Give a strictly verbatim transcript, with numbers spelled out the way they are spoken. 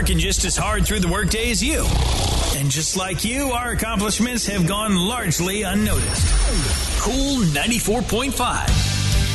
working just as hard through the workday as you. And just like you, our accomplishments have gone largely unnoticed. Cool ninety-four point five.